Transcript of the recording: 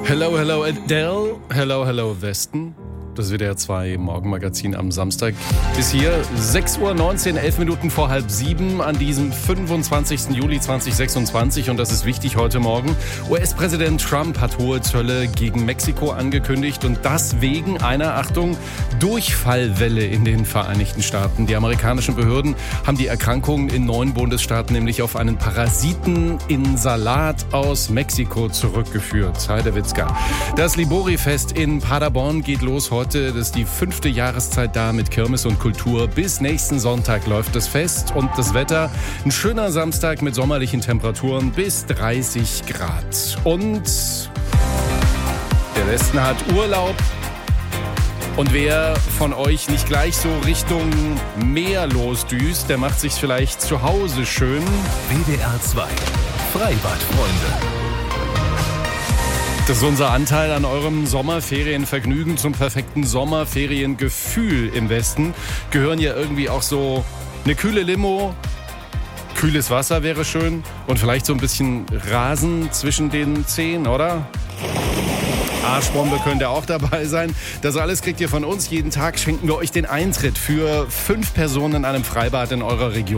Hello, hello Adele, hello, hello Westen. Das WDR 2 Morgenmagazin am Samstag ist hier 6:19 Uhr, 11 Minuten vor halb 7 an diesem 25. Juli 2026 und das ist wichtig heute Morgen. US-Präsident Trump hat hohe Zölle gegen Mexiko angekündigt und das wegen einer, Achtung, Durchfallwelle in den Vereinigten Staaten. Die amerikanischen Behörden haben die Erkrankung in 9 Bundesstaaten nämlich auf einen Parasiten in Salat aus Mexiko zurückgeführt. Heidewitzka. Das Libori-Fest in Paderborn geht los heute. Das ist die 5. Jahreszeit da mit Kirmes und Kultur. Bis nächsten Sonntag läuft das Fest und das Wetter. Ein schöner Samstag mit sommerlichen Temperaturen bis 30 Grad. Und der Westen hat Urlaub. Und wer von euch nicht gleich so Richtung Meer losdüst, der macht sich's vielleicht zu Hause schön. WDR 2 Freibadfreunde. Das ist unser Anteil an eurem Sommerferienvergnügen. Zum perfekten Sommerferiengefühl im Westen gehören ja irgendwie auch so eine kühle Limo, kühles Wasser wäre schön und vielleicht so ein bisschen Rasen zwischen den Zehen, oder? Arschbombe könnte auch dabei sein. Das alles kriegt ihr von uns. Jeden Tag schenken wir euch den Eintritt für 5 Personen in einem Freibad in eurer Region.